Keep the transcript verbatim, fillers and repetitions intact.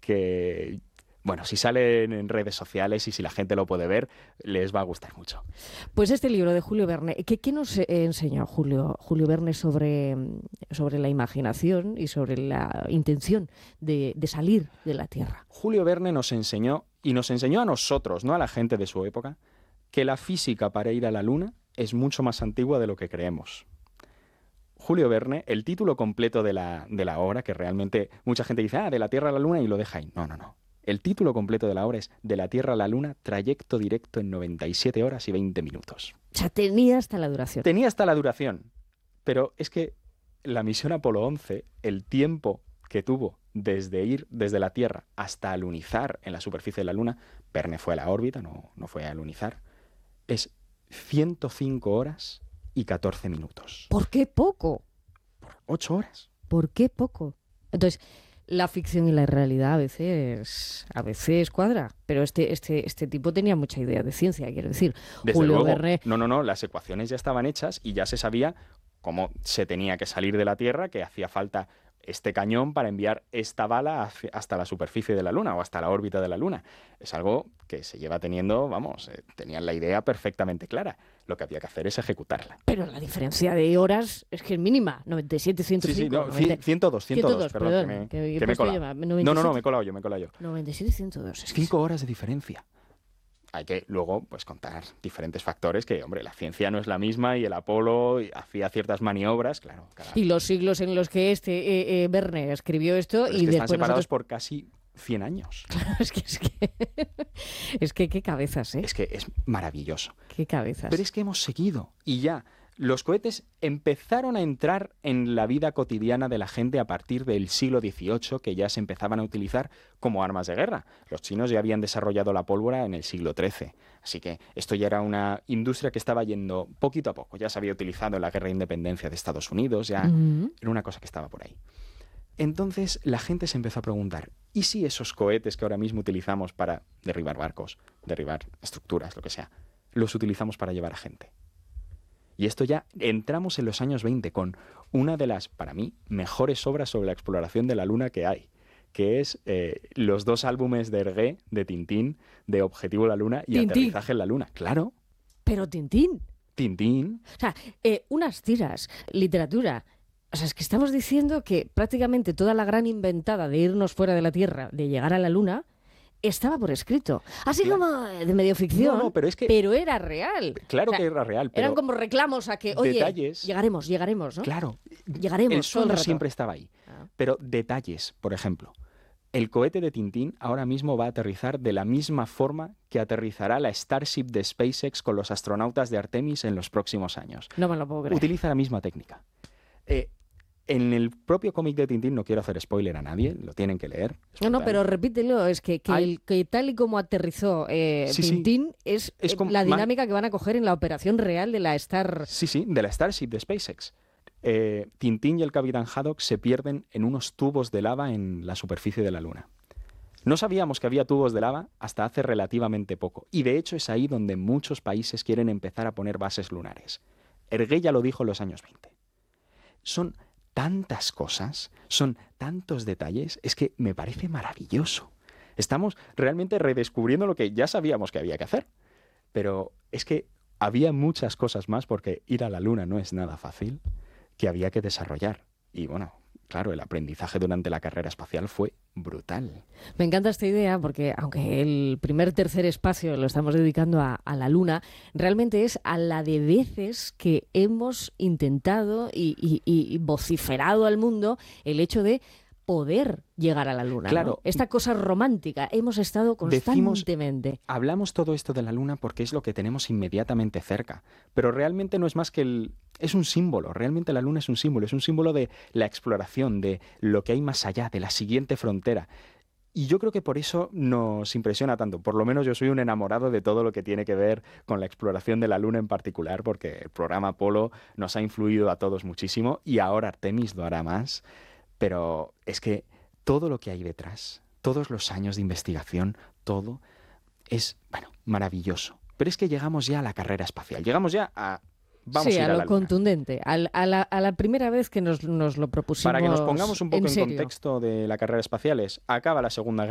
que, bueno, si salen en redes sociales y si la gente lo puede ver, les va a gustar mucho. Pues este libro de Julio Verne, ¿qué, qué nos eh, enseñó Julio, Julio Verne sobre, sobre la imaginación y sobre la intención de, de salir de la Tierra? Julio Verne nos enseñó, y nos enseñó a nosotros, no a la gente de su época, que la física para ir a la Luna es mucho más antigua de lo que creemos. Julio Verne, el título completo de la, de la obra, que realmente mucha gente dice, ah, de la Tierra a la Luna, y lo deja ahí. No, no, no. El título completo de la obra es De la Tierra a la Luna, trayecto directo en noventa y siete horas y veinte minutos. O sea, tenía hasta la duración. Tenía hasta la duración. Pero es que la misión Apolo once, el tiempo que tuvo desde ir desde la Tierra hasta alunizar en la superficie de la Luna, Verne fue a la órbita, no, no fue a alunizar, es ciento cinco horas y catorce minutos. ¿Por qué poco? ocho horas. ¿Por qué poco? Entonces, la ficción y la realidad a veces a veces cuadra, pero este este este tipo tenía mucha idea de ciencia, quiero decir. Desde Julio luego, Verne... no, no, no, las ecuaciones ya estaban hechas y ya se sabía cómo se tenía que salir de la Tierra, que hacía falta este cañón para enviar esta bala hacia, hasta la superficie de la Luna o hasta la órbita de la Luna. Es algo que se lleva teniendo, vamos, eh, tenían la idea perfectamente clara. Lo que había que hacer es ejecutarla. Pero la diferencia de horas es que es mínima, noventa y siete, ciento cinco. Sí, sí, no, noventa... ciento dos, ciento dos, perdón, perdón, que me, que, que me he colado. noventa y siete... No, no, no, me he colado yo, me he colado yo. noventa y siete, ciento dos. Es que Cinco horas de diferencia. Hay que luego pues contar diferentes factores que, hombre, la ciencia no es la misma y el Apolo hacía ciertas maniobras, claro. Cada... Y los siglos en los que este eh, eh, Verne escribió esto. Pero y es que después están separados nosotros... por casi cien años. Claro, es que es que... es que qué cabezas, ¿eh? Es que es maravilloso. Qué cabezas. Pero es que hemos seguido y ya. Los cohetes empezaron a entrar en la vida cotidiana de la gente a partir del siglo dieciocho, que ya se empezaban a utilizar como armas de guerra. Los chinos ya habían desarrollado la pólvora en el siglo trece. Así que esto ya era una industria que estaba yendo poquito a poco. Ya se había utilizado en la guerra de independencia de Estados Unidos, ya uh-huh. Era una cosa que estaba por ahí. Entonces la gente se empezó a preguntar, ¿y si esos cohetes que ahora mismo utilizamos para derribar barcos, derribar estructuras, lo que sea, los utilizamos para llevar a gente? Y esto ya entramos en los años veinte con una de las, para mí, mejores obras sobre la exploración de la Luna que hay, que es eh, los dos álbumes de Hergé, de Tintín, de Objetivo la Luna y Tintín. Aterrizaje en la Luna. Claro. Pero Tintín. Tintín. O sea, eh, unas tiras, literatura. O sea, es que estamos diciendo que prácticamente toda la gran inventada de irnos fuera de la Tierra, de llegar a la Luna, estaba por escrito. Así claro. como de medio ficción, no, no, pero, es que, pero era real. Claro o sea, que era real. Pero eran como reclamos a que, oye, detalles, llegaremos, llegaremos, ¿no? Claro. Llegaremos. El sueño siempre estaba ahí. Ah. Pero detalles, por ejemplo. El cohete de Tintín ahora mismo va a aterrizar de la misma forma que aterrizará la Starship de SpaceX con los astronautas de Artemis en los próximos años. No me lo puedo creer. Utiliza la misma técnica. Eh, En el propio cómic de Tintín, no quiero hacer spoiler a nadie, lo tienen que leer. No, no, pero repítelo, es que, que, el, que tal y como aterrizó eh, sí, Tintín sí. es, es como, la dinámica que van a coger en la operación real de la Star... Sí, sí, de la Starship de SpaceX. Eh, Tintín y el Capitán Haddock se pierden en unos tubos de lava en la superficie de la Luna. No sabíamos que había tubos de lava hasta hace relativamente poco, y de hecho es ahí donde muchos países quieren empezar a poner bases lunares. Hergé ya lo dijo en los años veinte. Son... tantas cosas, son tantos detalles, es que me parece maravilloso. Estamos realmente redescubriendo lo que ya sabíamos que había que hacer. Pero es que había muchas cosas más, porque ir a la Luna no es nada fácil, que había que desarrollar. Y bueno, claro, el aprendizaje durante la carrera espacial fue brutal. Me encanta esta idea porque, aunque el primer tercer espacio lo estamos dedicando a, a la Luna, realmente es a la de veces que hemos intentado y, y, y vociferado al mundo el hecho de poder llegar a la Luna. Claro. ¿No? Esta cosa romántica, hemos estado constantemente. Decimos, hablamos todo esto de la Luna porque es lo que tenemos inmediatamente cerca, pero realmente no es más que el... es un símbolo, realmente la Luna es un símbolo, es un símbolo de la exploración, de lo que hay más allá, de la siguiente frontera. Y yo creo que por eso nos impresiona tanto. Por lo menos yo soy un enamorado de todo lo que tiene que ver con la exploración de la Luna en particular, porque el programa Apolo nos ha influido a todos muchísimo y ahora Artemis lo hará más. Pero es que todo lo que hay detrás, todos los años de investigación, todo es, bueno, maravilloso. Pero es que llegamos ya a la carrera espacial, llegamos ya a... Vamos sí, a, ir a a lo la contundente, a, a, la, a la primera vez que nos, nos lo propusimos. Para que nos pongamos un poco en, en serio. contexto de la carrera espacial, es, acaba la Segunda Guerra